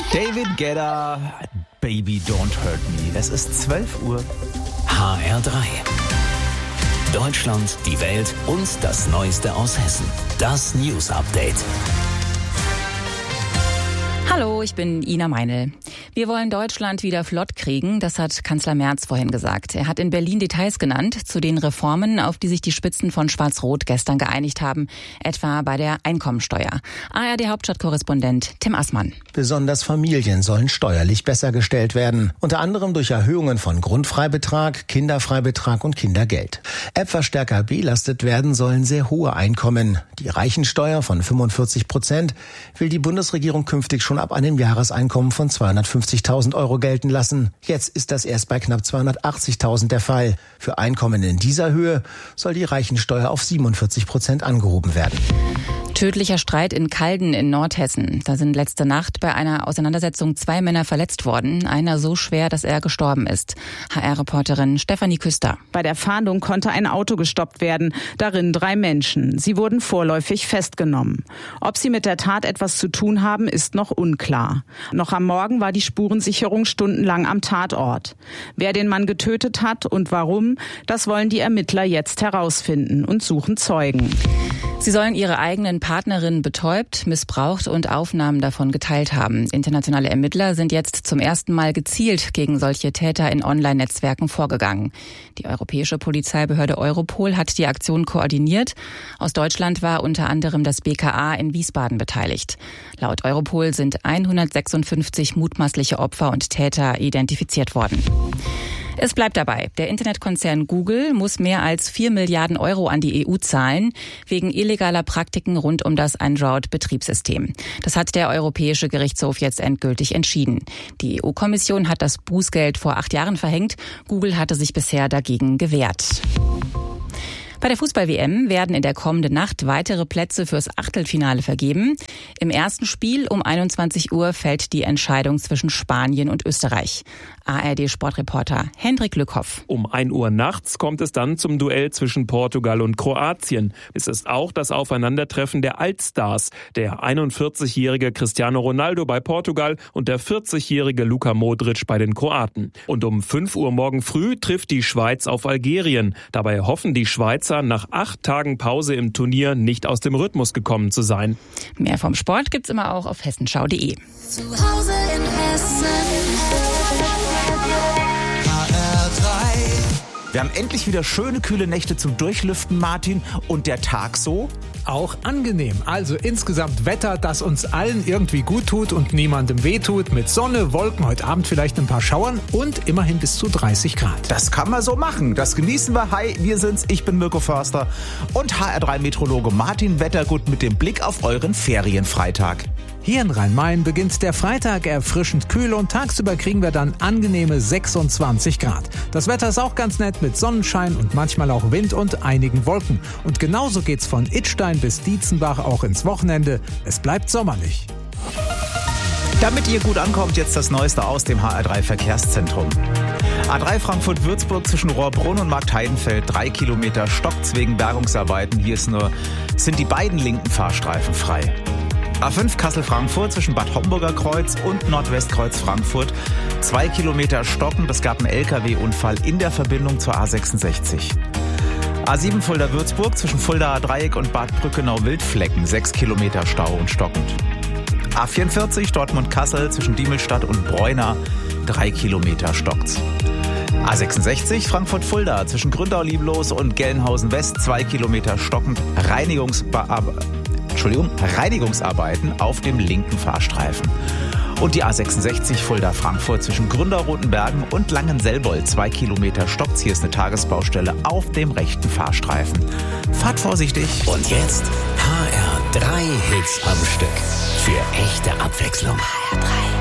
David Guetta, Baby Don't Hurt Me. Es ist 12 Uhr. HR3. Deutschland, die Welt und das Neueste aus Hessen. Das News Update. Hallo, ich bin Ina Meinl. Wir wollen Deutschland wieder flott kriegen, das hat Kanzler Merz vorhin gesagt. Er hat in Berlin Details genannt zu den Reformen, auf die sich die Spitzen von Schwarz-Rot gestern geeinigt haben, etwa bei der Einkommensteuer. ARD-Hauptstadtkorrespondent Tim Assmann. Besonders Familien sollen steuerlich besser gestellt werden. Unter anderem durch Erhöhungen von Grundfreibetrag, Kinderfreibetrag und Kindergeld. Etwas stärker belastet werden sollen sehr hohe Einkommen. Die Reichensteuer von 45% will die Bundesregierung künftig schon ab einem Jahreseinkommen von 250.000 Euro gelten lassen. Jetzt ist das erst bei knapp 280.000 der Fall. Für Einkommen in dieser Höhe soll die Reichensteuer auf 47% angehoben werden. Tödlicher Streit in Calden in Nordhessen. Da sind letzte Nacht bei einer Auseinandersetzung 2 Männer verletzt worden. Einer so schwer, dass er gestorben ist. HR-Reporterin Stefanie Küster. Bei der Fahndung konnte ein Auto gestoppt werden. Darin 3 Menschen. Sie wurden vorläufig festgenommen. Ob sie mit der Tat etwas zu tun haben, ist noch unklar. Noch am Morgen war die Spurensicherung stundenlang am Tatort. Wer den Mann getötet hat und warum, das wollen die Ermittler jetzt herausfinden und suchen Zeugen. Sie sollen ihre eigenen Partnerinnen betäubt, missbraucht und Aufnahmen davon geteilt haben. Internationale Ermittler sind jetzt zum ersten Mal gezielt gegen solche Täter in Online-Netzwerken vorgegangen. Die europäische Polizeibehörde Europol hat die Aktion koordiniert. Aus Deutschland war unter anderem das BKA in Wiesbaden beteiligt. Laut Europol sind 156 mutmaßliche Opfer und Täter identifiziert worden. Es bleibt dabei. Der Internetkonzern Google muss mehr als 4 Milliarden Euro an die EU zahlen, wegen illegaler Praktiken rund um das Android-Betriebssystem. Das hat der Europäische Gerichtshof jetzt endgültig entschieden. Die EU-Kommission hat das Bußgeld vor 8 Jahren verhängt. Google hatte sich bisher dagegen gewehrt. Bei der Fußball-WM werden in der kommenden Nacht weitere Plätze fürs Achtelfinale vergeben. Im ersten Spiel um 21 Uhr fällt die Entscheidung zwischen Spanien und Österreich. ARD-Sportreporter Hendrik Lückhoff. Um 1 Uhr nachts kommt es dann zum Duell zwischen Portugal und Kroatien. Es ist auch das Aufeinandertreffen der Altstars, der 41-jährige Cristiano Ronaldo bei Portugal und der 40-jährige Luka Modric bei den Kroaten. Und um 5 Uhr morgen früh trifft die Schweiz auf Algerien. Dabei hoffen die Schweizer, nach 8 Tagen Pause im Turnier nicht aus dem Rhythmus gekommen zu sein. Mehr vom Sport gibt's immer auch auf hessenschau.de. Zu Hause in Hessen. Wir haben endlich wieder schöne, kühle Nächte zum Durchlüften, Martin. Und der Tag so? Auch angenehm. Also insgesamt Wetter, das uns allen irgendwie gut tut und niemandem wehtut. Mit Sonne, Wolken, heute Abend vielleicht ein paar Schauern und immerhin bis zu 30 Grad. Das kann man so machen. Das genießen wir. Hi, wir sind's. Ich bin Mirko Förster und HR3-Meteorologe Martin Wettergut mit dem Blick auf euren Ferienfreitag. Hier in Rhein-Main beginnt der Freitag erfrischend kühl und tagsüber kriegen wir dann angenehme 26 Grad. Das Wetter ist auch ganz nett mit Sonnenschein und manchmal auch Wind und einigen Wolken. Und genauso geht's von Idstein bis Dietzenbach auch ins Wochenende. Es bleibt sommerlich. Damit ihr gut ankommt, jetzt das Neueste aus dem HR3 Verkehrszentrum. A3 Frankfurt-Würzburg zwischen Rohrbrunn und Marktheidenfeld, 3 Kilometer stockt's wegen Bergungsarbeiten. Hier sind die beiden linken Fahrstreifen frei. A5 Kassel-Frankfurt zwischen Bad Homburger Kreuz und Nordwestkreuz Frankfurt. 2 Kilometer stockend. Es gab einen LKW-Unfall in der Verbindung zur A66. A7 Fulda-Würzburg zwischen Fuldaer Dreieck und Bad Brückenau-Wildflecken. 6 Kilometer Stau und stockend. A44 Dortmund-Kassel zwischen Diemelstadt und Breuna. 3 Kilometer stockt's. A66 Frankfurt-Fulda zwischen Gründau-Lieblos und Gelnhausen-West. 2 Kilometer stockend. Reinigungsarbeiten auf dem linken Fahrstreifen. Und die A66 Fulda-Frankfurt zwischen Gründau-Rotenbergen und Langenselbold. 2 Kilometer stockt's. Hier ist eine Tagesbaustelle auf dem rechten Fahrstreifen. Fahrt vorsichtig. Und jetzt HR3 Hits am Stück. Für echte Abwechslung. HR3.